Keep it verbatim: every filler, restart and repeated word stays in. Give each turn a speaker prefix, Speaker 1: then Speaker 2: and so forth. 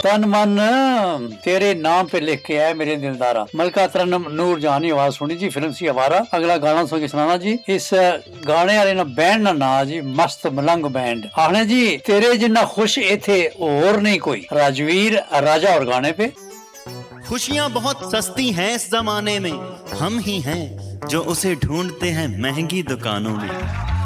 Speaker 1: तन मन तेरे नाम पे लिख के है मेरे दिलदारा। मलका तरन्नुम नूर जहां की आवाज सुनी जी, फिल्म सी आवारा। अगला गाना सुन के सुनाना जी। इस गाने वाले ना बैंड ना ना जी मस्त मलंग बैंड। आखने जी तेरे जिन्ना खुश इथे और नहीं कोई। राजवीर राजा और गाने पे।
Speaker 2: खुशियां बहुत सस्ती हैं इस जमाने में, हम ही हैं जो उसे ढूंढते हैं महंगी दुकानों में।